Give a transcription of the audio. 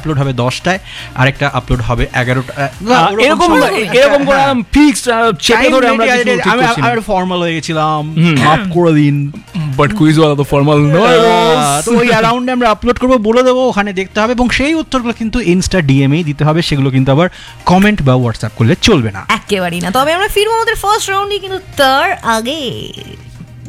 Upload হবে 10টায়, আরেকটা upload হবে 11টা, এরকম করে ফিক্সড চেপে ধরে আমরা আমি ফর্মাল হয়ে গেছিলাম, মাফ করে দিন, বাট কুইজ ওয়ালা তো ফর্মাল নয়। তো ওই অ্যারাউন্ডে আমরা আপলোড করবো, বলে দেবো, ওখানে দেখতে হবে, এবং সেই উত্তরগুলো কিন্তু ইনস্টা ডিএমএই দিতে হবে, সেগুলো কিন্তু আবার কমেন্ট বা হোয়াটসঅ্যাপ করলে চলবে না, একেবারেই না। তবে আমরা ফিরবো আমাদের ফার্স্ট রাউন্ডে, কিন্তু তার আগে